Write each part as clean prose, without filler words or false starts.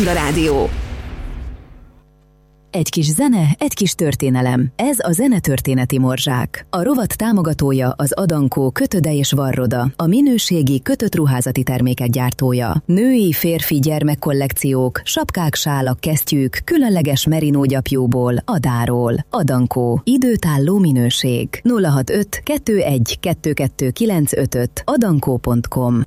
Sláger Rádió. Egy kis zene, egy kis történelem. Ez a Zenetörténeti Morzsák. A rovat támogatója az Adankó Kötöde és Varroda, a minőségi kötött ruházati termékek gyártója. Női, férfi, gyermekkollekciók, sapkák, sálak, kesztyűk, különleges merinógyapjúból, Adáról. Adankó. Időtálló minőség. 065 21 22 955 adankó.com.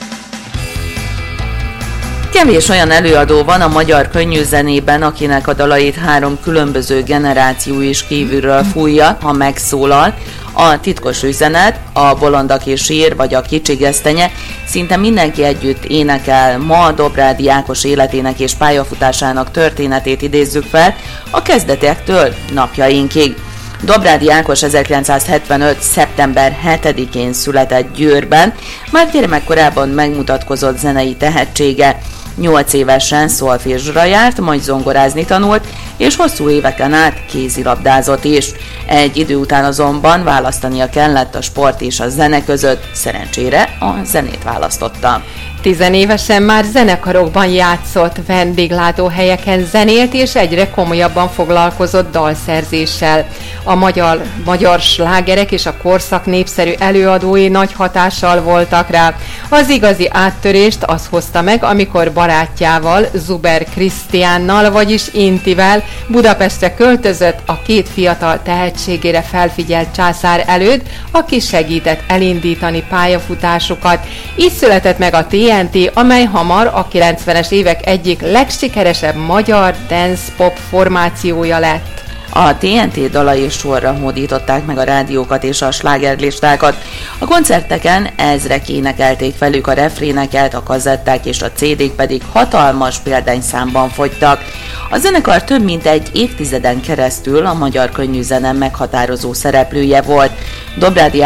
Kevés olyan előadó van a magyar könnyűzenében, akinek a dalait 3 különböző generáció is kívülről fújja, ha megszólal. A Titkos üzenet, a Bolond, aki sír, vagy a Kicsi gesztenye, szinte mindenki együtt énekel. Ma Dobrádi Ákos életének és pályafutásának történetét idézzük fel a kezdetektől napjainkig. Dobrádi Ákos 1975. szeptember 7-én született Győrben, már gyermekkorában megmutatkozott zenei tehetsége. 8 évesen szolfézsra járt, majd zongorázni tanult, és hosszú éveken át kézilabdázott is. Egy idő után azonban választania kellett a sport és a zene között, szerencsére a zenét választotta. 10 évesen már zenekarokban játszott, vendéglátóhelyeken zenélt és egyre komolyabban foglalkozott dalszerzéssel. A magyar slágerek és a korszak népszerű előadói nagy hatással voltak rá. Az igazi áttörést az hozta meg, amikor barátjával, Zuber Krisztiánnal, vagyis Intivel Budapestre költözött a 2 fiatal tehetségére felfigyelt császár előtt, aki segített elindítani pályafutásukat. Így született meg a TNT, amely hamar a 90-es évek egyik legsikeresebb magyar dance-pop formációja lett. A TNT dalai sorra hódították meg a rádiókat és a slágerlistákat. A koncerteken ezrek énekelték velük a refréneket, a kazetták és a CD-k pedig hatalmas példányszámban fogytak. A zenekar több mint egy évtizeden keresztül a magyar könnyűzene meghatározó szereplője volt. Dobrádi